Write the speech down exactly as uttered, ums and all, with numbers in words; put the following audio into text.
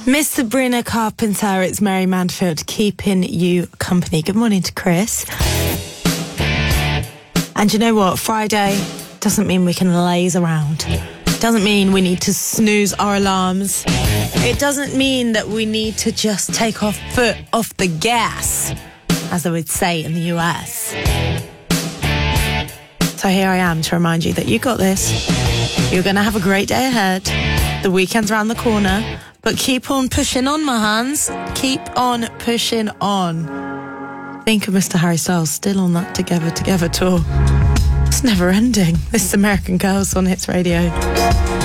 Miss Sabrina Carpenter, it's Mary Manfield keeping you company. Good morning to Chris. And you know what? Friday doesn't mean we can laze around. Doesn't mean we need to snooze our alarms. It doesn't mean that we need to just take our foot off the gas, as they would say in the U S. So here I am to remind you that you got this. You're going to have a great day ahead. The weekend's around the corner. But keep on pushing on, my hands. Keep on pushing on. Think of Mister Harry Styles still on that Together Together tour. It's never ending. This is American Girls on Hits Radio.